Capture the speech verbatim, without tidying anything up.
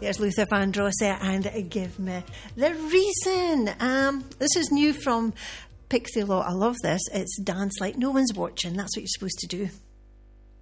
There's Luther Vandross and Give Me the Reason. Um, this is new from Pick the Lot. I love this. It's Dance Like No One's Watching. That's what you're supposed to do.